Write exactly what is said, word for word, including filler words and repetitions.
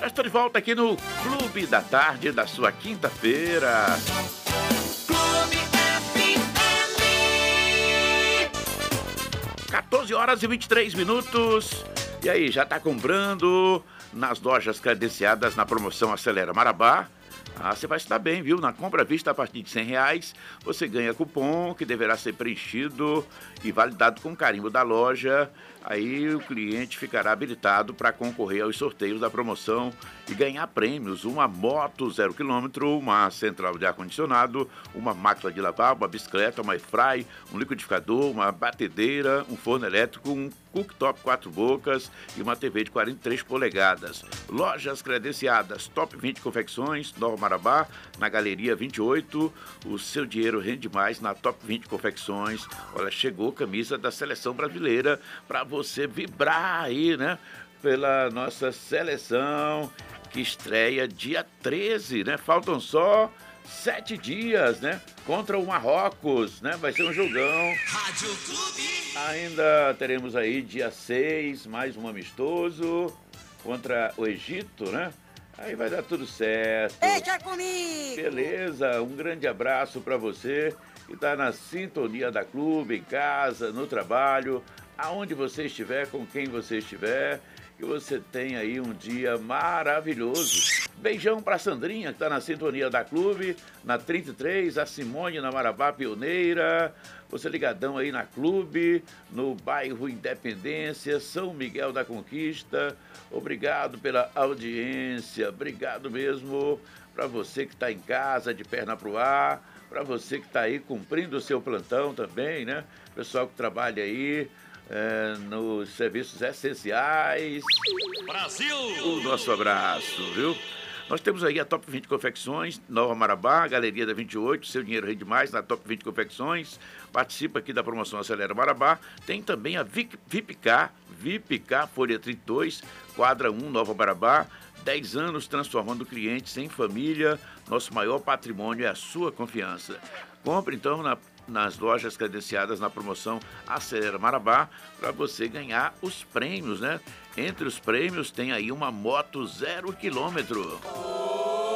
Já estou de volta aqui no Clube da Tarde da sua quinta-feira. Clube F M. quatorze horas e vinte e três minutos. E aí, já está comprando nas lojas credenciadas na promoção Acelera Marabá? Ah, você vai se dar bem, viu? Na compra à vista a partir de cem reais, você ganha cupom que deverá ser preenchido e validado com carimbo da loja. Aí o cliente ficará habilitado para concorrer aos sorteios da promoção e ganhar prêmios: uma moto zero quilômetro, uma central de ar-condicionado, uma máquina de lavar, uma bicicleta, uma airfry, um liquidificador, uma batedeira, um forno elétrico, um cooktop quatro bocas e uma T V de quarenta e três polegadas. Lojas credenciadas: Top vinte Confecções, Nova Marabá, na Galeria vinte e oito. O seu dinheiro rende mais na Top vinte Confecções. Olha, chegou camisa da Seleção Brasileira para você vibrar aí, né? Pela nossa seleção, que estreia dia treze, né? Faltam só sete dias, né? Contra o Marrocos, né? Vai ser um jogão. Rádio Clube. Ainda teremos aí dia seis, mais um amistoso contra o Egito, né? Aí vai dar tudo certo. Deixa comigo! Beleza, um grande abraço para você que está na sintonia da Clube, em casa, no trabalho, aonde você estiver, com quem você estiver, que você tenha aí um dia maravilhoso. Beijão para Sandrinha, que está na sintonia da Clube, na trinta e três, a Simone na Marabá Pioneira, você ligadão aí na Clube, no bairro Independência, São Miguel da Conquista. Obrigado pela audiência, obrigado mesmo para você que está em casa, de perna pro ar, para você que está aí cumprindo o seu plantão também, né? Pessoal que trabalha aí é, nos serviços essenciais. Brasil! O nosso abraço, viu? Nós temos aí a Top vinte Confecções, Nova Marabá, Galeria da vinte e oito, seu dinheiro rende mais na Top vinte Confecções. Participa aqui da promoção Acelera Marabá. Tem também a VIPcar, VIPcar Folha trinta e dois, quadra um, Nova Marabá. dez anos transformando clientes em família. Nosso maior patrimônio é a sua confiança. Compre então na, nas lojas credenciadas na promoção Acelera Marabá para você ganhar os prêmios, né? Entre os prêmios tem aí uma moto zero quilômetro.